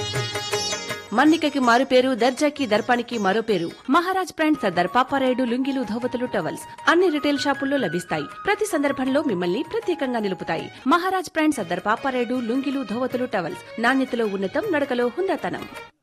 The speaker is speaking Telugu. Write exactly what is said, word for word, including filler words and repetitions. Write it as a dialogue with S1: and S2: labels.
S1: మన్నికకి మారు పేరు, దర్జాకి దర్పానికి మరో పేరు. మహారాజ్ బ్రాండ్ సర్దార్ పాపారాయుడు లుంగీలు, ధోవతులు, టవల్స్ అన్ని రిటైల్ షాపుల్లో లభిస్తాయి. ప్రతి సందర్భంలో మిమ్మల్ని ప్రత్యేకంగా నిలుపుతాయి. మహారాజ్ బ్రాండ్ సర్దార్ పాపారాయుడు లుంగీలు, ధోవతులు, టవల్స్ నాణ్యతలో ఉన్నతం, నడకలో హుందాతనం.